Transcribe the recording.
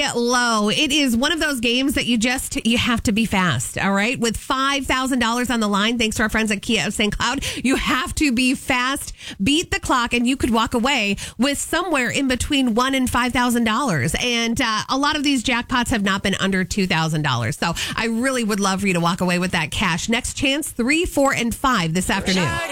low. It is one of those games that you have to be fast, all right? With $5,000 on the line, thanks to our friends at Kia of St. Cloud, you have to be fast, beat the clock, and you could walk away with somewhere in between $1,000 and $5,000. And a lot of these jackpots have not been under $2,000. So I really would love for you to walk away with that cash. Next chance, 3, 4, and 5 this afternoon.